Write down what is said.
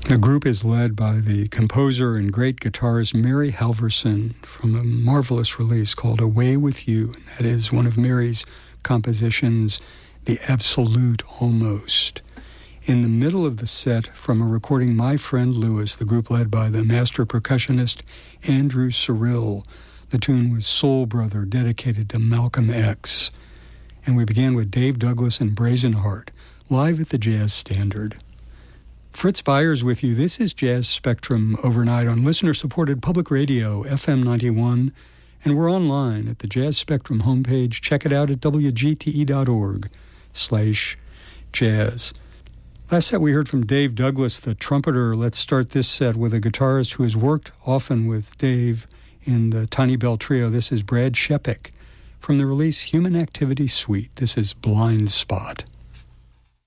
The group is led by the composer and great guitarist Mary Halverson from a marvelous release called Away With You. And that is one of Mary's compositions, The Absolute Almost. In the middle of the set, from a recording My Friend Lewis, the group led by the master percussionist Andrew Cyrille. The tune was Soul Brother, dedicated to Malcolm X. And we began with Dave Douglas and Brazen Heart, live at the Jazz Standard. Fritz Byers with you. This is Jazz Spectrum overnight on listener-supported public radio, FM 91, and we're online at the Jazz Spectrum homepage. Check it out at wgte.org/jazz. Last set we heard from Dave Douglas, the trumpeter. Let's start this set with a guitarist who has worked often with Dave in the Tiny Bell Trio. This is Brad Shepik from the release Human Activity Suite. This is Blind Spot.